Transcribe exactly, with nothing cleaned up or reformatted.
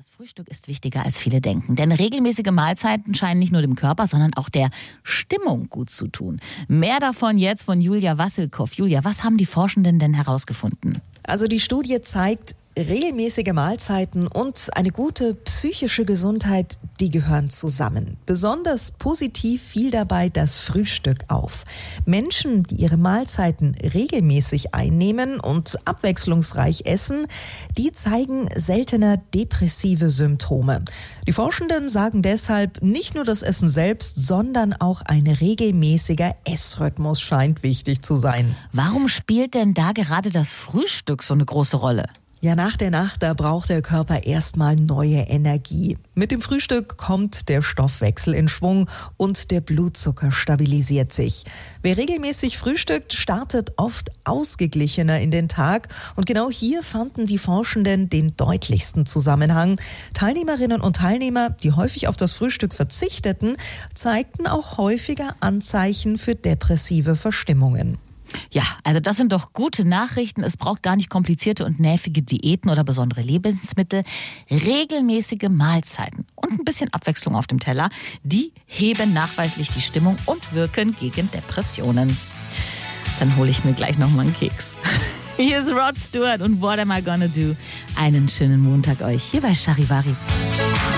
Das Frühstück ist wichtiger, als viele denken. Denn regelmäßige Mahlzeiten scheinen nicht nur dem Körper, sondern auch der Stimmung gut zu tun. Mehr davon jetzt von Julia Wassilkow. Julia, was haben die Forschenden denn herausgefunden? Also die Studie zeigt, regelmäßige Mahlzeiten und eine gute psychische Gesundheit, die gehören zusammen. Besonders positiv fiel dabei das Frühstück auf. Menschen, die ihre Mahlzeiten regelmäßig einnehmen und abwechslungsreich essen, die zeigen seltener depressive Symptome. Die Forschenden sagen deshalb, nicht nur das Essen selbst, sondern auch ein regelmäßiger Essrhythmus scheint wichtig zu sein. Warum spielt denn da gerade das Frühstück so eine große Rolle? Ja, nach der Nacht, da braucht der Körper erstmal neue Energie. Mit dem Frühstück kommt der Stoffwechsel in Schwung und der Blutzucker stabilisiert sich. Wer regelmäßig frühstückt, startet oft ausgeglichener in den Tag. Und genau hier fanden die Forschenden den deutlichsten Zusammenhang. Teilnehmerinnen und Teilnehmer, die häufig auf das Frühstück verzichteten, zeigten auch häufiger Anzeichen für depressive Verstimmungen. Ja, also das sind doch gute Nachrichten. Es braucht gar nicht komplizierte und nervige Diäten oder besondere Lebensmittel. Regelmäßige Mahlzeiten und ein bisschen Abwechslung auf dem Teller, die heben nachweislich die Stimmung und wirken gegen Depressionen. Dann hole ich mir gleich noch mal einen Keks. Hier ist Rod Stewart und What Am I Gonna Do? Einen schönen Montag euch hier bei Charivari.